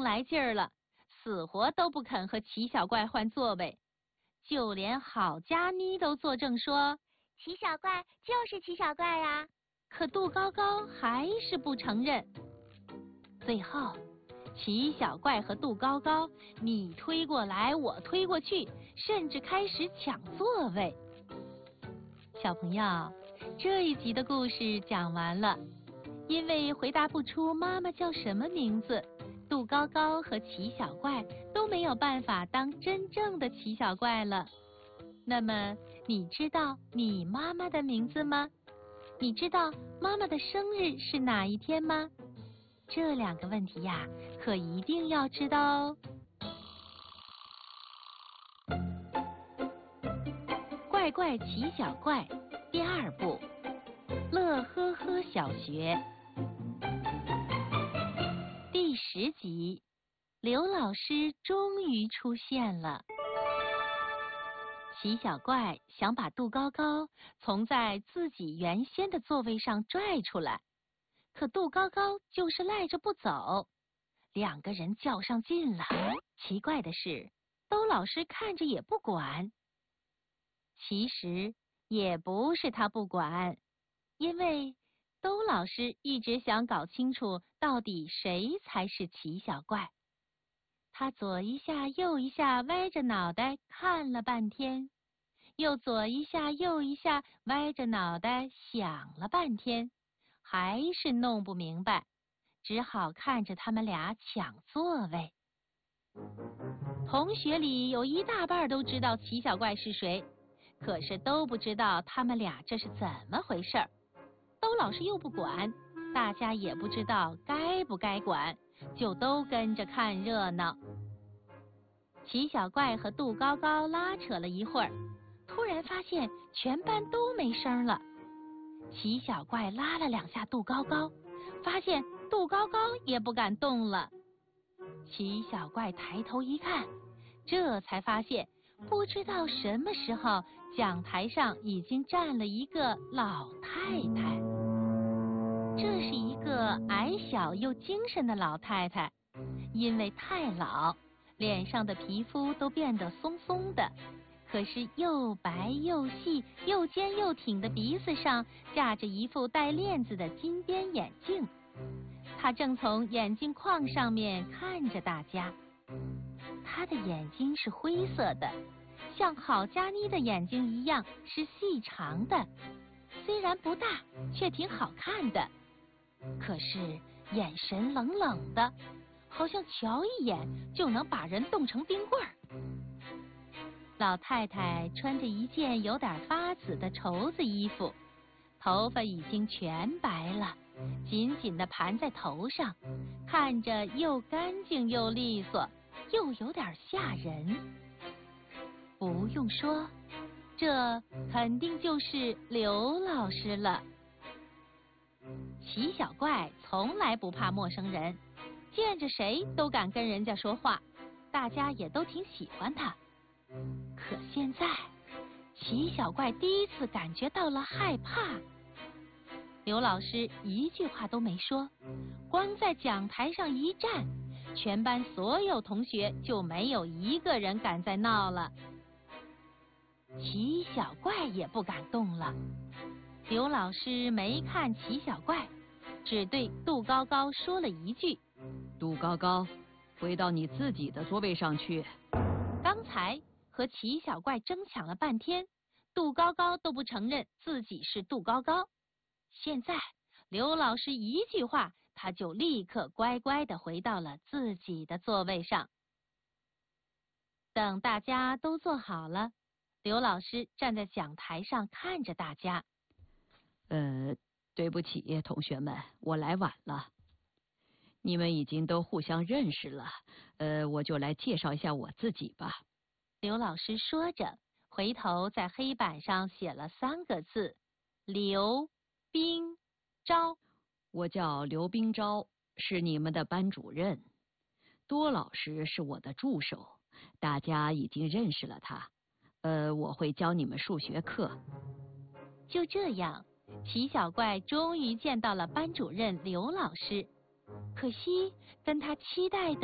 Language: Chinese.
来劲儿了，死活都不肯和齐小怪换座位。就连郝佳妮都作证说， 齐小怪就是齐小怪呀。 可杜高高还是不承认。最后，齐小怪和杜高高你推过来我推过去，甚至开始抢座位。小朋友，这一集的故事讲完了。因为回答不出妈妈叫什么名字，杜高高和齐小怪都没有办法当真正的齐小怪了。那么，你知道你妈妈的名字吗？你知道妈妈的生日是哪一天吗？这2个问题呀，可一定要知道哦。怪怪齐小怪第2部，乐呵呵小学第10集，刘老师终于出现了。齐小怪想把杜高高从在自己原先的座位上拽出来，可杜高高就是赖着不走。2个人较上劲了，奇怪的是，兜老师看着也不管。其实也不是他不管，因为兜老师一直想搞清楚到底谁才是齐小怪。他左一下右一下歪着脑袋看了半天，又左一下右一下歪着脑袋想了半天，还是弄不明白，只好看着他们俩抢座位。同学里有1大半都知道齐小怪是谁，可是都不知道他们俩这是怎么回事儿。兜老师又不管，大家也不知道该不该管，就都跟着看热闹。齐小怪和杜高高拉扯了一会儿，突然发现全班都没声了。齐小怪拉了2下杜高高，发现杜高高也不敢动了。齐小怪抬头一看，这才发现不知道什么时候讲台上已经站了一个老太太。这是一个矮小又精神的老太太，因为太老，脸上的皮肤都变得松松的，可是又白又细又尖又挺的鼻子上架着一副带链子的金边眼镜。她正从眼镜框上面看着大家。她的眼睛是灰色的，像郝佳妮的眼睛一样是细长的，虽然不大，却挺好看的。可是眼神冷冷的，好像瞧一眼就能把人冻成冰棍儿。老太太穿着一件有点发紫的绸子衣服，头发已经全白了，紧紧地盘在头上，看着又干净又利索，又有点吓人。不用说，这肯定就是刘老师了。齐小怪从来不怕陌生人，见着谁都敢跟人家说话，大家也都挺喜欢他。可现在，齐小怪第一次感觉到了害怕。刘老师一句话都没说，光在讲台上一站，全班所有同学就没有1个人敢再闹了。齐小怪也不敢动了。刘老师没看齐小怪，只对杜高高说了一句： 杜高高，回到你自己的座位上去。 刚才和齐小怪争抢了半天，杜高高都不承认自己是杜高高。现在刘老师一句话，他就立刻乖乖地回到了自己的座位上。等大家都坐好了，刘老师站在讲台上看着大家。 对不起，同学们，我来晚了。你们已经都互相认识了，我就来介绍一下我自己吧。 刘老师说着，回头在黑板上写了3个字：刘冰昭。 我叫刘冰昭，是你们的班主任。多老师是我的助手，大家已经认识了他。我会教你们数学课。 就这样，齐小怪终于见到了班主任刘老师。可惜，跟他期待的